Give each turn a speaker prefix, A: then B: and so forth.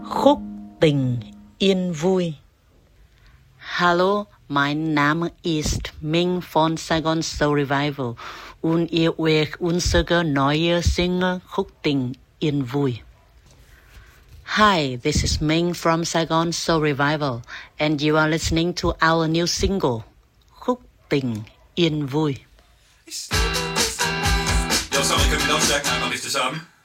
A: Khúc tình yên vui. Hallo, mein Name ist Ming von Saigon Soul Revival und ihr hört unsere neue Single Khúc tình yên vui. Hi, this is Ming from Saigon Soul Revival and you are listening to our new single Khúc tình yên vui.
B: Jag och Sanna kunde vi avsöka när man lyfte sömn.